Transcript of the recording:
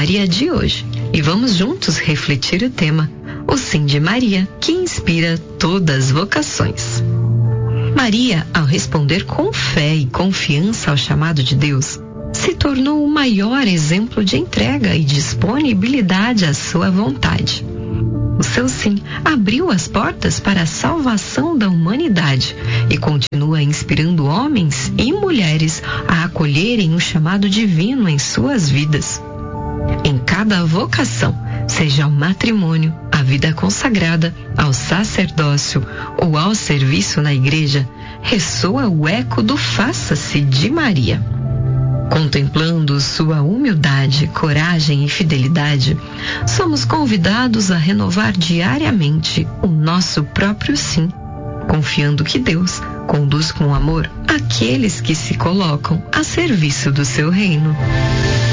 Maria de hoje e vamos juntos refletir o tema: o sim de Maria, que inspira todas as vocações. Maria, ao responder com fé e confiança ao chamado de Deus, se tornou o maior exemplo de entrega e disponibilidade à sua vontade. O seu sim abriu as portas para a salvação da humanidade e continua inspirando homens e mulheres a acolherem o chamado divino em suas vidas. Em cada vocação, seja ao matrimônio, à vida consagrada, ao sacerdócio ou ao serviço na igreja, ressoa o eco do faça-se de Maria. Contemplando sua humildade, coragem e fidelidade, somos convidados a renovar diariamente o nosso próprio sim, confiando que Deus conduz com amor aqueles que se colocam a serviço do seu reino.